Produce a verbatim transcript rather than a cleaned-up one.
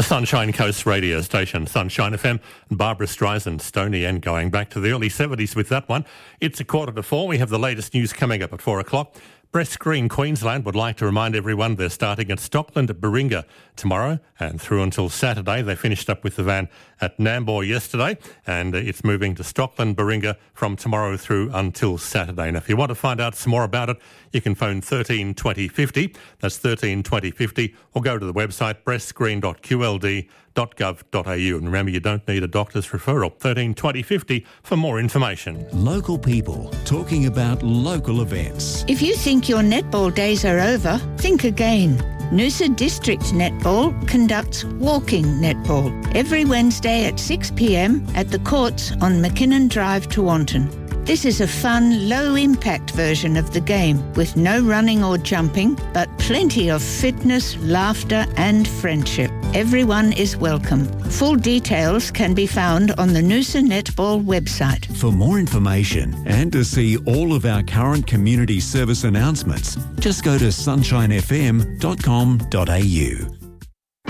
Sunshine Coast radio station, Sunshine F M, Barbara Streisand, Stoney, and going back to the early seventies with that one. It's a quarter to four. We have the latest news coming up at four o'clock. Breast Green Queensland would like to remind everyone they're starting at Stockland at Baringa tomorrow and through until Saturday. They finished up with the van at Nambour yesterday, and it's moving to Stockland, Baringa from tomorrow through until Saturday. Now, if you want to find out some more about it, you can phone thirteen twenty fifty. That's thirteen twenty fifty, or go to the website breast green dot q l d dot gov dot a u. And remember, you don't need a doctor's referral. thirteen twenty fifty for more information. Local people talking about local events. If you think your netball days are over, think again. Noosa District Netball conducts walking netball every Wednesday at six p m at the courts on McKinnon Drive, Tewantin. This is a fun, low-impact version of the game with no running or jumping, but plenty of fitness, laughter and friendship. Everyone is welcome. Full details can be found on the Noosa Netball website. For more information and to see all of our current community service announcements, just go to sunshine f m dot com dot a u.